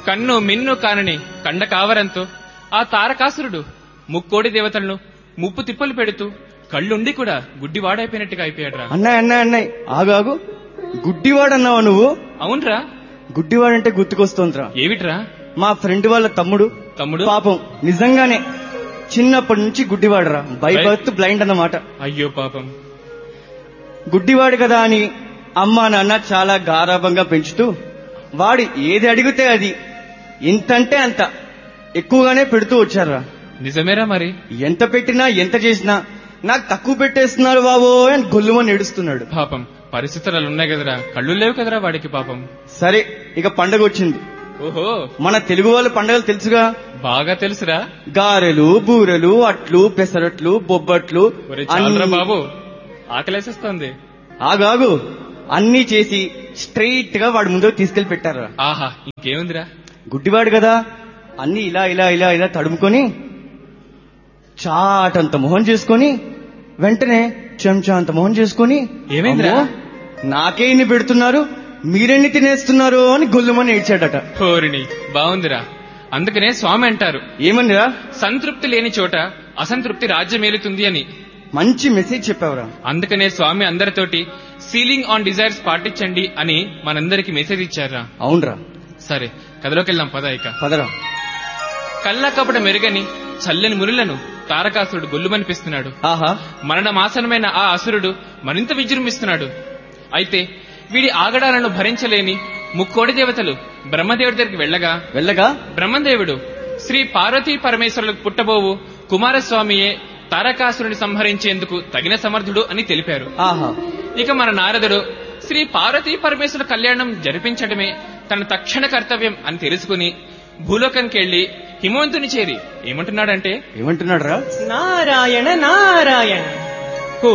కన్ను మిన్ను కానని కండ కావరంతో ఆ తారకాసురుడు ముక్కోడి దేవతలను ముప్పు తిప్పలు పెడుతూ కళ్ళుండి కూడా గుడ్డివాడైపోయినట్టుగా అయిపోయాడురా. అన్నయ్య ఆగాగు. గుడ్డివాడన్నావా నువ్వు? అవునరా. గుడ్డివాడంటే గుర్తుకొస్తోందిరా. ఏమిట్రా? మా ఫ్రెండ్ వాళ్ళ తమ్ముడు పాపం నిజంగానే చిన్నప్పటి నుంచి గుడ్డివాడరా. బై బర్త్ బ్లైండ్ అన్నమాట. అయ్యో పాపం. గుడ్డివాడు కదా అని అమ్మా నాన్న చాలా గారాభంగా పెంచుతూ వాడు ఏది అడిగితే అది ఎంతంటే అంత ఎక్కువగానే పెడుతూ వచ్చారా. నిజమేరా? మరి ఎంత పెట్టినా ఎంత చేసినా నాకు తక్కువ పెట్టేస్తున్నారు బాబో అని గొల్లుమని ఏడుస్తున్నాడు. పాపం పరిస్థితులు ఉన్నాయి కదరా, కళ్ళు లేవు కదరా వాడికి పాపం. సరే, ఇక పండగ వచ్చింది. ఓహో, మన తెలుగు వాళ్ళ పండగలు తెలుసుగా? బాగా తెలుసురా. గారెలు, బూరెలు, అట్లు, పెసరట్లు, బొబ్బట్లు. బాబు ఆకలేసేస్తోంది. ఆగాగు. అన్నీ చేసి స్ట్రైట్ గా వాడి ముందు తీసుకెళ్లి పెట్టారా. ఆహా, ఇంకేముందిరా. గుడ్డివాడు కదా, అన్ని ఇలా ఇలా ఇలా ఇలా తడుముకొని చాటంత మొహం చేసుకొని వెంటనే చెంచా అంత మొహం చేసుకొని, ఏమైందిరా నాకే ఇన్ని పెడుతున్నారు, మీరెన్ని తినేస్తున్నారు అని గొల్లుమని ఏడ్చాడట. హోరిని, బాగుందిరా. అందుకనే స్వామి అంటారు, ఏమనిరా? సంతృప్తి లేని చోట అసంతృప్తి రాజ్యమేలుతుంది అని. మంచి మెసేజ్ చెప్పావురా. అందుకనే స్వామి అందరితోటి సీలింగ్ ఆన్ డిజైర్స్ పాటించండి అని మనందరికి మెసేజ్ ఇచ్చారా. అవునరా. సరే, కథలోకి వెళ్దాం పద. ఇక పదరా. కళ్ళ కపట మెరుగని చల్లని మురులను తారకాసురుడు గొల్లుమనిపిస్తున్నాడు. ఆహా, మరణమాసనమైన ఆ అసురుడు మరింత విజృంభిస్తున్నాడు. అయితే వీడి ఆగడాలను భరించలేని ముక్కోడి దేవతలు బ్రహ్మదేవుడి దగ్గరికి వెళ్ళగా బ్రహ్మదేవుడు శ్రీ పార్వతీ పరమేశ్వరులకు పుట్టబోవు కుమారస్వామియే తారకాసురుని సంహరించేందుకు తగిన సమర్థుడు అని తెలిపారు. ఇక మన నారదుడు శ్రీ పార్వతీ పరమేశ్వర కళ్యాణం జరిపించడమే తన తక్షణ కర్తవ్యం అని తెలుసుకుని భూలోకంకి వెళ్లి హిమవంతుని చేరి ఏమంటున్నాడంటే, ఏమంటున్నాడు రా? నారాయణ నారాయణ